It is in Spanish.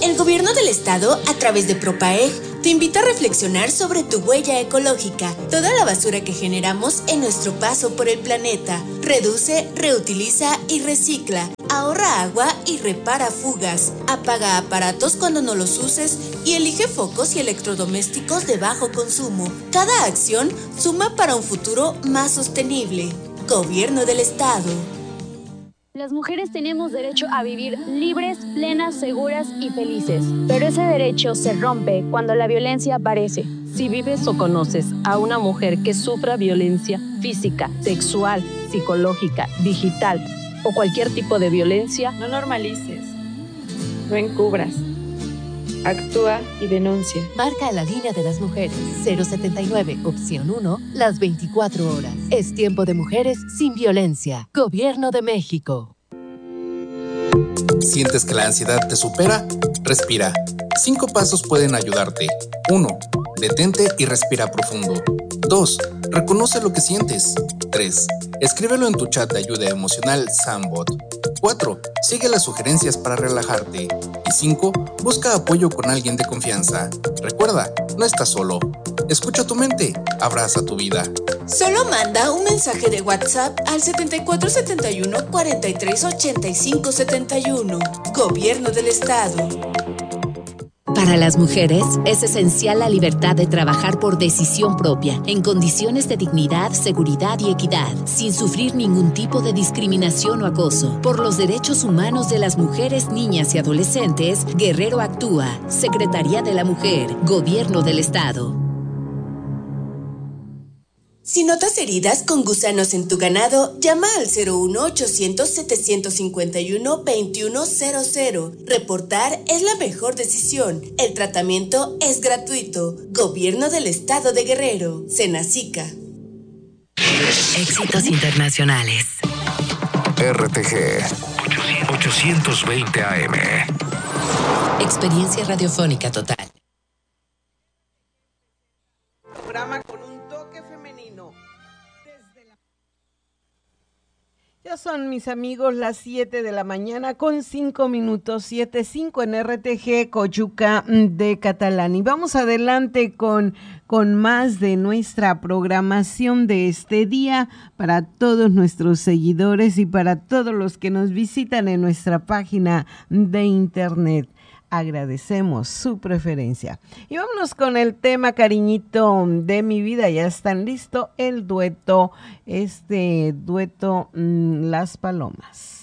El gobierno del estado, a través de Propaeg, te invita a reflexionar sobre tu huella ecológica, toda la basura que generamos en nuestro paso por el planeta. Reduce, reutiliza y recicla. Ahorra agua y repara fugas. Apaga aparatos cuando no los uses y elige focos y electrodomésticos de bajo consumo. Cada acción suma para un futuro más sostenible. Gobierno del estado. Las mujeres tenemos derecho a vivir libres, plenas, seguras y felices. Pero ese derecho se rompe cuando la violencia aparece. Si vives o conoces a una mujer que sufra violencia física, sexual, psicológica, digital o cualquier tipo de violencia, no normalices, no encubras. Actúa y denuncia. Marca la línea de las mujeres 079, opción 1, las 24 horas. Es tiempo de mujeres sin violencia. Gobierno de México. ¿Sientes que la ansiedad te supera? Respira. 5 pasos pueden ayudarte. 1. Detente y respira profundo. 2. Reconoce lo que sientes. 3. Escríbelo en tu chat de ayuda emocional Sambot. 4. Sigue las sugerencias para relajarte. Y 5. Busca apoyo con alguien de confianza. Recuerda, no estás solo. Escucha tu mente, abraza tu vida. Solo manda un mensaje de WhatsApp al 7471 43 85 71. Gobierno del Estado. Para las mujeres es esencial la libertad de trabajar por decisión propia, en condiciones de dignidad, seguridad y equidad, sin sufrir ningún tipo de discriminación o acoso. Por los derechos humanos de las mujeres, niñas y adolescentes, Guerrero actúa. Secretaría de la Mujer, Gobierno del Estado. Si notas heridas con gusanos en tu ganado, llama al 01800-751-2100. Reportar es la mejor decisión. El tratamiento es gratuito. Gobierno del Estado de Guerrero. Senacica. Éxitos internacionales. RTG 820 AM. Experiencia radiofónica total. Programa con un toque femenino. Ya son, mis amigos, las 7 de la mañana con 5 minutos, 7:05 en RTG Coyuca de Catalán. Y vamos adelante con más de nuestra programación de este día para todos nuestros seguidores y para todos los que nos visitan en nuestra página de internet. Agradecemos su preferencia. Y vámonos con el tema, cariñito de mi vida. Ya están listo el dueto, Las Palomas.